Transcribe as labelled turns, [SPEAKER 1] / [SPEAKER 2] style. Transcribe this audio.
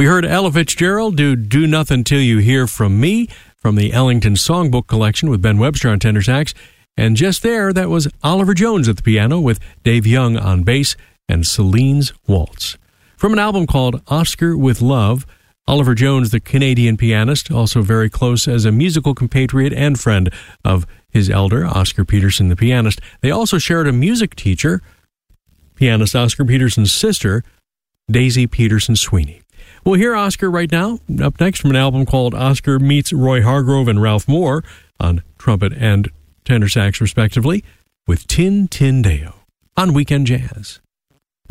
[SPEAKER 1] We heard Ella Fitzgerald do Nothing Till You Hear From Me from the Ellington Songbook Collection with Ben Webster on tenor sax. And just there, that was Oliver Jones at the piano with Dave Young on bass and Celine's Waltz. From an album called Oscar with Love, Oliver Jones, the Canadian pianist, also very close as a musical compatriot and friend of his elder, Oscar Peterson, the pianist. They also shared a music teacher, pianist Oscar Peterson's sister, Daisy Peterson Sweeney. We'll hear Oscar right now, up next from an album called Oscar Meets Roy Hargrove and Ralph Moore on trumpet and tenor sax respectively, with Tin Tin Deo on Weekend Jazz.